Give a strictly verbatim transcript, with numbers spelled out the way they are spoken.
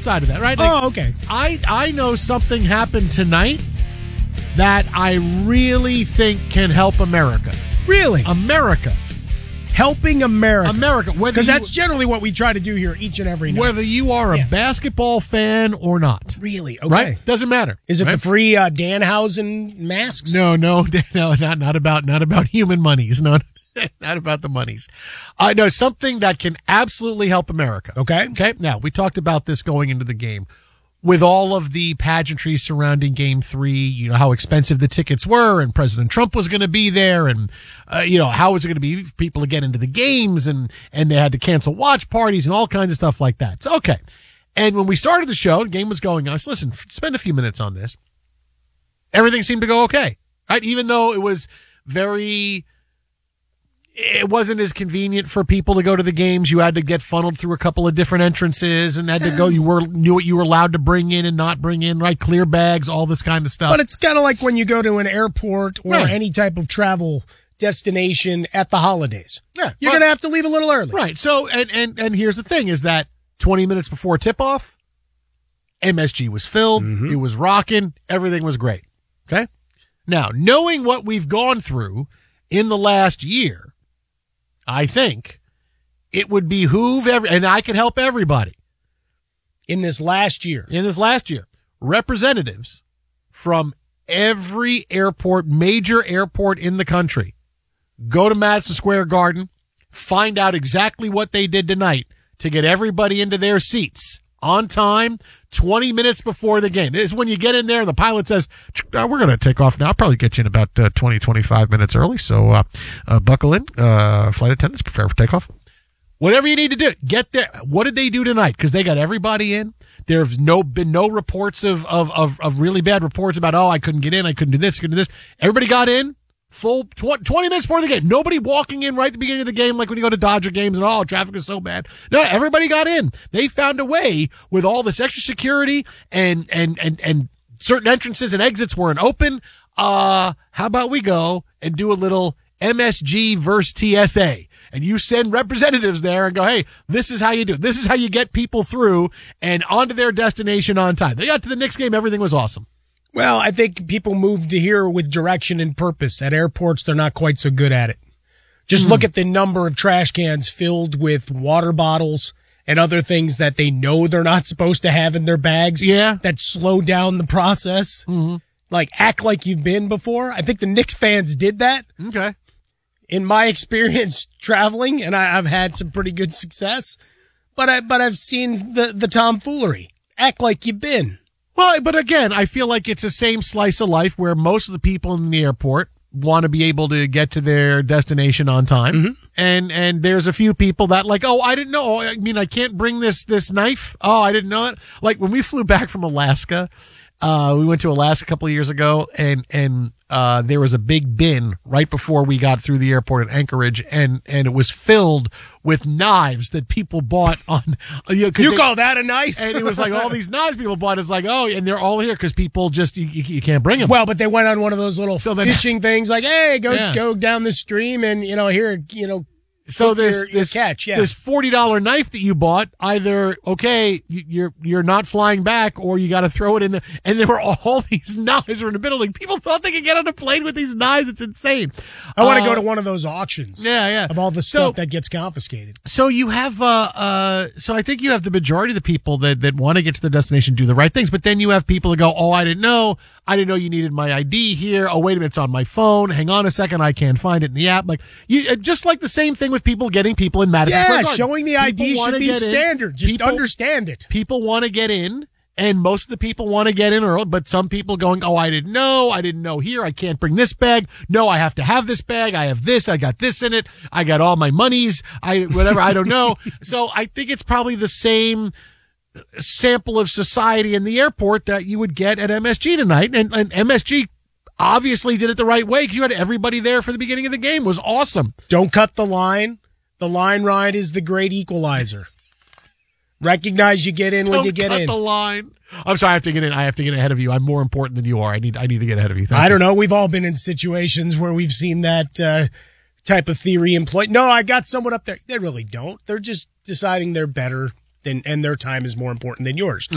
outside of that, right? Like, oh, okay. I I know something happened tonight that I really think can help America. Really? America. Helping America. America. Because that's generally what we try to do here each and every night. Whether you are a yeah. basketball fan or not. Really? Okay. Right? Doesn't matter. Is it right? the free uh, Danhausen masks? No, no, no, not not about not about human monies. No, not about the monies. I uh, know something that can absolutely help America. Okay. Okay. Now, we talked about this going into the game. With all of the pageantry surrounding Game Three, you know how expensive the tickets were, and President Trump was going to be there, and uh, you know how was it going to be for people to get into the games, and and they had to cancel watch parties and all kinds of stuff like that. So okay, and when we started the show, the game was going on. I said, listen, spend a few minutes on this. Everything seemed to go okay, right? Even though it was very. It wasn't as convenient for people to go to the games. You had to get funneled through a couple of different entrances and had to go. You were knew what you were allowed to bring in and not bring in, right? Clear bags, all this kind of stuff. But it's kind of like when you go to an airport or right. any type of travel destination at the holidays. Yeah, You're going to have to leave a little early. Right. So, and, and, and here's the thing is that twenty minutes before tip-off, M S G was filled. Mm-hmm. It was rocking. Everything was great. Okay. Now, knowing what we've gone through in the last year, I think it would behoove every, and I can help everybody. In this last year. In this last year. Representatives from every airport, major airport in the country, go to Madison Square Garden, find out exactly what they did tonight to get everybody into their seats on time, twenty minutes before the game. This is when you get in there and the pilot says, uh, we're going to take off now. I'll probably get you in about uh, twenty, twenty-five minutes early. So uh, uh, buckle in. Uh, flight attendants, prepare for takeoff. Whatever you need to do, get there. What did they do tonight? Because they got everybody in. There's no been no reports of, of, of, of really bad reports about, oh, I couldn't get in. I couldn't do this. I couldn't do this. Everybody got in. Full tw- twenty minutes before the game. Nobody walking in right at the beginning of the game like when you go to Dodger games and, oh, traffic is so bad. No, everybody got in. They found a way with all this extra security and, and, and, and certain entrances and exits weren't open. Uh, how about we go and do a little M S G versus T S A? And you send representatives there and go, hey, this is how you do it. This is how you get people through and onto their destination on time. They got to the Knicks game. Everything was awesome. Well, I think people move to here with direction and purpose. At airports, they're not quite so good at it. Just mm. look at the number of trash cans filled with water bottles and other things that they know they're not supposed to have in their bags. Yeah. That slow down the process. Mm-hmm. Like, act like you've been before. I think the Knicks fans did that. Okay. In my experience traveling, and I, I've had some pretty good success, but I, but I've seen the, the tomfoolery. Act like you've been. Well, but again, I feel like it's the same slice of life where most of the people in the airport want to be able to get to their destination on time. Mm-hmm. And, and there's a few people that like, oh, I didn't know. I mean, I can't bring this, this knife. Oh, I didn't know it. Like when we flew back from Alaska, uh, we went to Alaska a couple of years ago and, and, uh, there was a big bin right before we got through the airport in Anchorage and, and it was filled with knives that people bought on, you know, you they, call that a knife? And it was like all these knives people bought. It's like, oh, and they're all here because people just, you, you, you can't bring them. Well, but they went on one of those little so then, fishing things like, hey, go, yeah. go down the stream and, you know, here, you know, So this, your, your this, catch, yeah. this forty dollars knife that you bought, either, okay, you're, you're not flying back or you got to throw it in there. And there were all these knives were in the middle. Like people thought they could get on a plane with these knives. It's insane. I want to uh, go to one of those auctions. Yeah, yeah. Of all the So- stuff that gets confiscated. So you have, uh, uh, so I think you have the majority of the people that, that want to get to the destination, do the right things. But then you have people that go, oh, I didn't know. I didn't know you needed my I D here. Oh, wait a minute. It's on my phone. Hang on a second. I can't find it in the app. Like you, just like the same thing with people getting people in Madison Square Yeah, Garden. showing the I D People should wanna be get in. standard. Just People- understand it. People want to get in, and most of the people want to get in early, but some people going, oh, I didn't know. I didn't know here. I can't bring this bag. No, I have to have this bag. I have this. I got this in it. I got all my monies. I, whatever. I don't know. So I think it's probably the same sample of society in the airport that you would get at M S G tonight. And, and M S G obviously did it the right way because you had everybody there for the beginning of the game. It was awesome. Don't cut the line. The line ride is the great equalizer. Recognize you get in when Don't you get cut in. the line. I'm sorry, I have to get in. I have to get ahead of you. I'm more important than you are. I need I need to get ahead of you. Thank I you. don't know. We've all been in situations where we've seen that uh, type of theory employed. No, I got someone up there. They really don't. They're just deciding they're better than, and their time is more important than yours.